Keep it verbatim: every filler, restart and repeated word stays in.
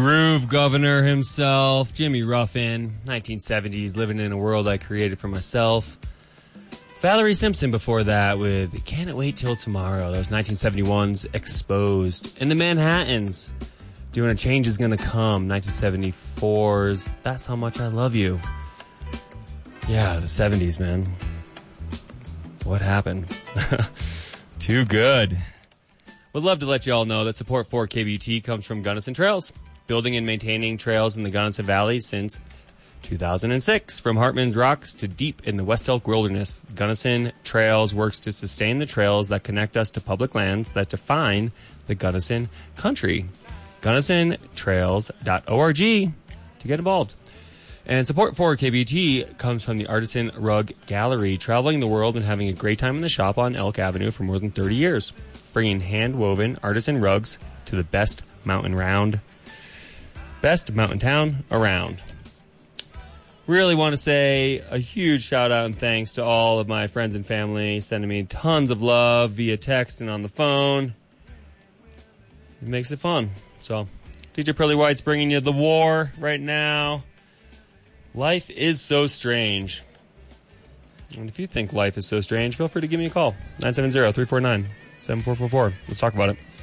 groove governor himself, Jimmy Ruffin, nineteen seventies, living in a world I created for myself. Valerie Simpson before that with Can't Wait Till Tomorrow. That was nineteen seventy-one's Exposed. And the Manhattans doing A Change Is Gonna Come, nineteen seventy-four's That's How Much I Love You. Yeah, the seventies, man. What happened? Too good. Would love to let you all know that support for K B U T comes from Gunnison Trails, building and maintaining trails in the Gunnison Valley since two thousand six. From Hartman's Rocks to deep in the West Elk Wilderness, Gunnison Trails works to sustain the trails that connect us to public lands that define the Gunnison country. Gunnison Trails dot org to get involved. And support for K B U T comes from the Artisan Rug Gallery, traveling the world and having a great time in the shop on Elk Avenue for more than thirty years, bringing hand-woven artisan rugs to the best mountain round, best mountain town around. Really want to say a huge shout out and thanks to all of my friends and family sending me tons of love via text and on the phone. It makes it fun. So, D J Pearly White's bringing you The War right now. Life is so strange. And if you think life is so strange, feel free to give me a call. nine seven zero, three four nine, seven four four four. Let's talk about it.